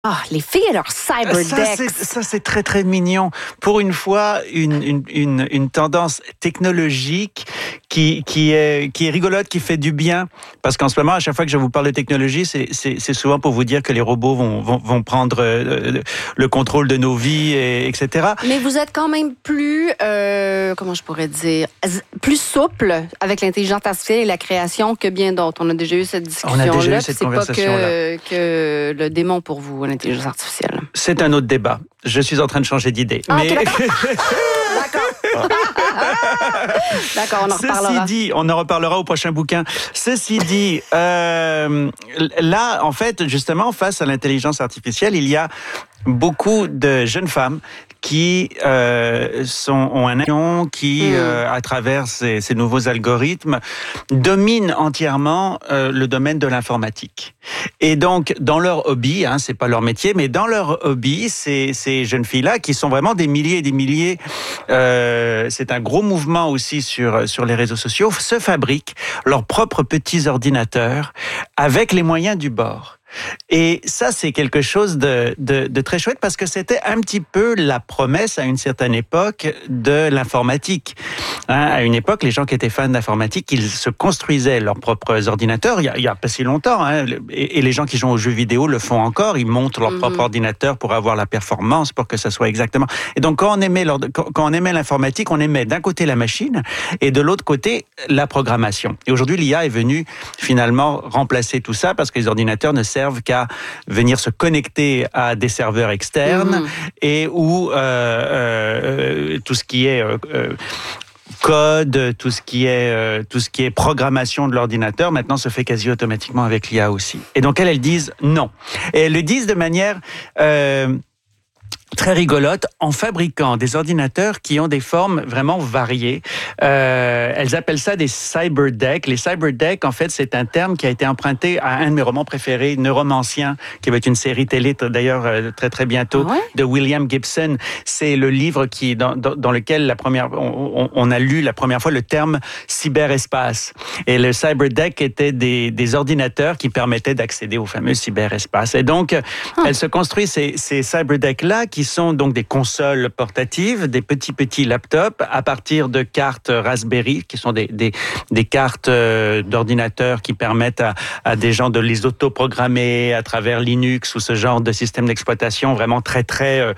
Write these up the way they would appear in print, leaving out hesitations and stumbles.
Ah, les filles et leurs cyberdeck. Ça, c'est très, très mignon. Pour une fois, une tendance technologique qui est rigolote, qui fait du bien. Parce qu'en ce moment, à chaque fois que je vous parle de technologie, c'est souvent pour vous dire que les robots vont prendre le contrôle de nos vies, etc. Mais vous êtes quand même plus, comment je pourrais dire, plus souple avec l'intelligence artificielle et la création que bien d'autres. On a déjà eu cette discussion-là. On a déjà eu cette conversation-là. C'est pas que le démon pour vous, l'intelligence artificielle. C'est un autre débat. Je suis en train de changer d'idée. Ah, mais... okay, D'accord, on en reparlera. Ceci dit, on en reparlera au prochain bouquin. Ceci dit, là, en fait, justement, face à l'intelligence artificielle, il y a beaucoup de jeunes femmes qui ont un action qui, à travers ces nouveaux algorithmes, dominent entièrement le domaine de l'informatique. Et donc, dans leur hobby, c'est pas leur métier, mais dans leur hobby, ces jeunes filles-là, qui sont vraiment des milliers et des milliers, c'est un gros mouvement aussi sur les réseaux sociaux, se fabriquent leurs propres petits ordinateurs avec les moyens du bord. Et ça, c'est quelque chose de très chouette parce que c'était un petit peu la promesse à une certaine époque de l'informatique. À une époque, les gens qui étaient fans d'informatique, ils se construisaient leurs propres ordinateurs. Il y a pas si longtemps, et les gens qui jouent aux jeux vidéo le font encore. Ils montent leur propre ordinateur pour avoir la performance, pour que ça soit exactement. Et donc, quand on aimait l'informatique, on aimait d'un côté la machine et de l'autre côté la programmation. Et aujourd'hui, l'IA est venue finalement remplacer tout ça parce que les ordinateurs ne servent qu'à venir se connecter à des serveurs externes et où tout ce qui est code, tout ce qui est programmation de l'ordinateur, maintenant se fait quasi automatiquement avec l'IA aussi. Et donc elles disent non. Et elles le disent de manière très rigolote, en fabriquant des ordinateurs qui ont des formes vraiment variées. Elles appellent ça des cyberdecks. Les cyberdecks, en fait, c'est un terme qui a été emprunté à un de mes romans préférés, Neuromancien, qui va être une série télé d'ailleurs très très bientôt, de William Gibson. C'est le livre dans lequel on a lu la première fois le terme cyberespace. Et le cyberdeck était des ordinateurs qui permettaient d'accéder au fameux cyberespace. Et donc, elles se construisent ces cyberdecks-là qui sont donc des consoles portatives, des petits laptops à partir de cartes Raspberry, qui sont des cartes d'ordinateur qui permettent à des gens de les autoprogrammer à travers Linux ou ce genre de système d'exploitation vraiment très très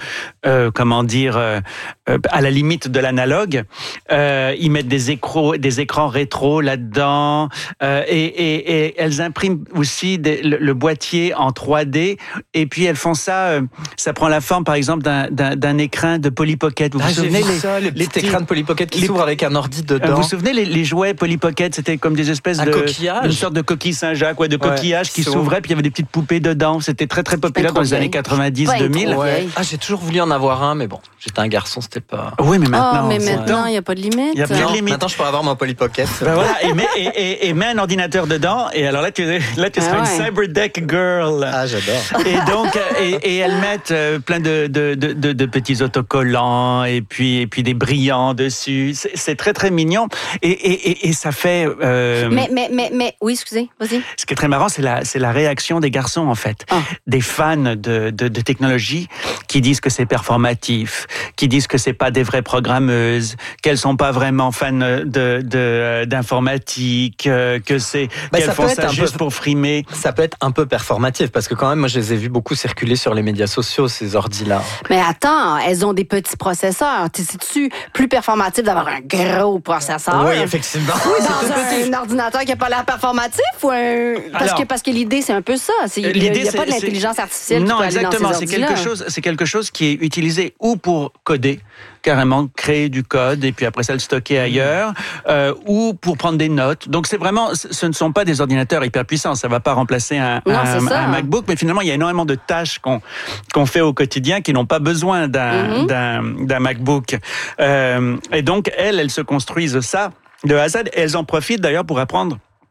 à la limite de l'analogue. Ils mettent des écrans rétro là-dedans et elles impriment aussi le boîtier en 3D et puis elles font ça prend la forme par exemple d'un écran de Polly Pocket. Vous vous souvenez le petit écran de Polly Pocket qui s'ouvre avec un ordi dedans. Vous vous souvenez les jouets Polly Pocket, c'était comme des espèces coquillage, une sorte de coquille Saint-Jacques, de coquillage qui s'ouvrait, puis il y avait des petites poupées dedans. C'était très très populaire dans les années 90-2000. J'ai toujours voulu en avoir un, mais bon, j'étais un garçon, c'était pas. Oui, mais maintenant. Mais maintenant, il n'y a pas de limite. Il y a plus de limite. Maintenant, je pourrais avoir mon Polly Pocket. Voilà, et mets un ordinateur dedans, et alors là, tu seras une cyberdeck girl. Ah, j'adore. Et donc, et elles mettent plein de petits autocollants et puis des brillants dessus. C'est très très mignon et ça fait. Mais oui, excusez, vas-y. Ce qui est très marrant, c'est la réaction des garçons en fait, des fans de technologie qui disent que c'est performatif, qui disent que c'est pas des vraies programmeuses, qu'elles sont pas vraiment fans d'informatique, qu'elles font ça juste pour frimer. Ça peut être un peu performatif parce que quand même, moi, je les ai vus beaucoup circuler sur les médias sociaux, ces ordis-là. Mais attends, elles ont des petits processeurs. C'est-tu plus performatif d'avoir un gros processeur? Oui, effectivement. Dans un ordinateur qui n'a pas l'air performatif ou parce que l'idée, c'est un peu ça. Il n'y a pas de l'intelligence artificielle qui peut aller dans ces ordis-là. C'est quelque chose qui est utilisé ou pour coder, carrément créer du code et puis après ça le stocker ailleurs, ou pour prendre des notes. Donc c'est vraiment, ce ne sont pas des ordinateurs hyper puissants. Ça va pas remplacer un MacBook, mais finalement il y a énormément de tâches qu'on fait au quotidien qui n'ont pas besoin d'un MacBook. Et donc elles se construisent ça de A à Z. Et elles en profitent d'ailleurs pour apprendre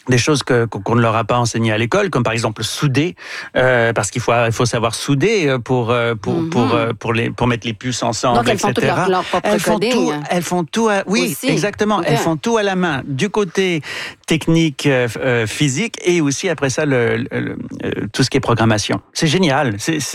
des choses qu'on ne leur a pas enseignées à l'école, comme par exemple souder, parce qu'il faut savoir souder pour mettre les puces ensemble, donc, elles font etc. tout leur propre coding. Elles font tout, oui, aussi. Exactement. Okay. Elles font tout à la main, du côté technique, physique, et aussi après ça tout ce qui est programmation. C'est génial.